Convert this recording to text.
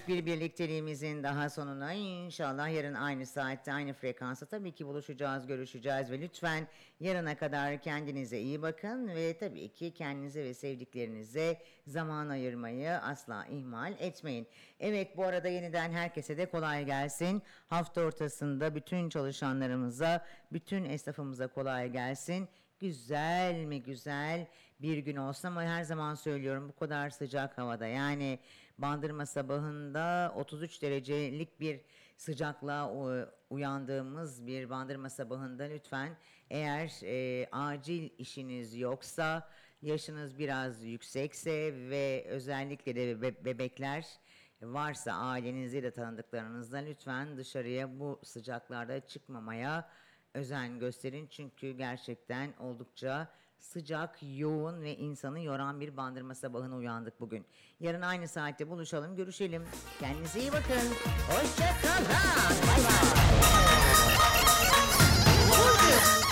geldik bir birlikteliğimizin daha sonuna. İnşallah yarın aynı saatte, aynı frekansta tabii ki buluşacağız, görüşeceğiz ve lütfen yarına kadar kendinize iyi bakın ve tabii ki kendinize ve sevdiklerinize zaman ayırmayı asla ihmal etmeyin. Evet, bu arada yeniden herkese de kolay gelsin. Hafta ortasında bütün çalışanlarımıza, bütün esnafımıza kolay gelsin. Güzel mi güzel bir gün olsun ama her zaman söylüyorum bu kadar sıcak havada, yani Bandırma sabahında 33 derecelik bir sıcaklığa uyandığımız bir Bandırma sabahında lütfen eğer acil işiniz yoksa, yaşınız biraz yüksekse ve özellikle de bebekler varsa ailenizde de tanıdıklarınızda lütfen dışarıya bu sıcaklarda çıkmamaya özen gösterin. Çünkü gerçekten oldukça sıcak, yoğun ve insanı yoran bir Bandırma sabahına uyandık bugün. Yarın aynı saatte buluşalım, görüşelim. Kendinize iyi bakın. Hoşça kalın.